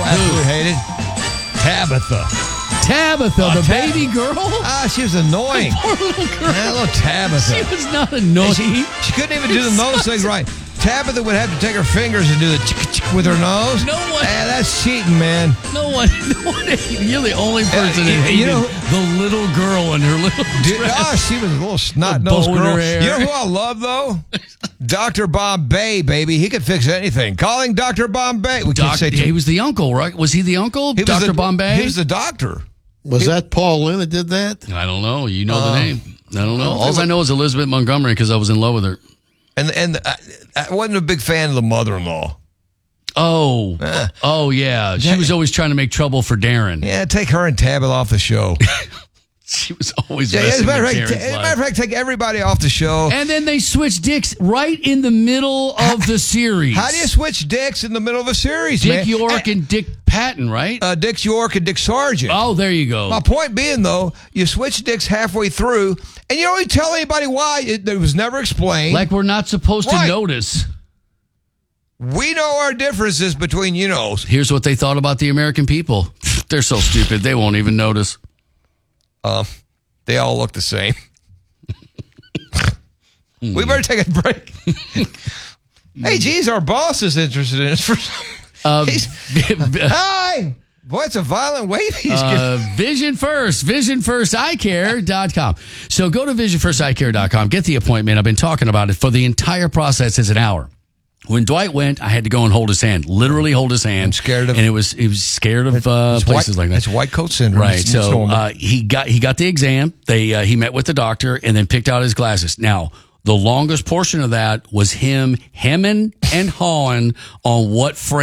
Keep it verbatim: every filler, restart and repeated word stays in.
absolutely hated? Tabitha. Tabitha, Oh, the Tab- baby girl? Ah, she was annoying. Poor little girl. That little Tabitha. She was not annoying. She, she couldn't even do the nose thing right. Tabitha would have to take her fingers and do the chick chick with her nose. No one. Yeah, that's cheating, man. No one, no one. You're the only person you- that hated you know- the little girl and her little Dude, dress. oh, she was a little snot The nosed bow in girl. her hair. You know who I love though? Doctor Bombay, baby. He could fix anything. Calling Doctor Bombay. We can't Doc, say he was the uncle, right? Was he the uncle? he was Doctor the- Bombay? He was the doctor. Was that Paul Lynn that did that? I don't know. You know Uh, the name. I don't know. well, All I know is Elizabeth Montgomery because I was in love with her. And and I, I wasn't a big fan of the mother-in-law. Oh, Uh, oh yeah. She that- was always trying to make trouble for Darren. Yeah, take her and Tabitha off the show. She was always Yeah, as a messing matter of with fact, Darren's as a life. matter of fact, take everybody off the show. And then they switched dicks right in the middle of the series. How do you switch dicks in the middle of a series, Dick man? York and Dick Patton, right? uh, Dick York and Dick Sargent. Oh, there you go. My point being, though, you switch dicks halfway through, and you don't even tell anybody why. It, it was never explained. Like we're not supposed Right. to notice. We know our differences between, you know. Here's what they thought about the American people. They're so stupid, they won't even notice. Um, they all look the same. We better take a break. Hey, geez, our boss is interested in us for some. Uh, He's- Hi. Boy, it's a violent wave he's Uh, Vision First, vision first eye care dot com. So go to vision first eye care dot com, get the appointment. I've been talking about it for the entire process is an hour. When Dwight went, I had to go and hold his hand, literally hold his hand. I'm scared of- and it was he was scared of uh, It's places white, like that. It's white coat syndrome. Right. It's So normal. uh, he got he got the exam. They uh, he met with the doctor and then picked out his glasses. Now the longest portion of that was him hemming and hawing on what phrase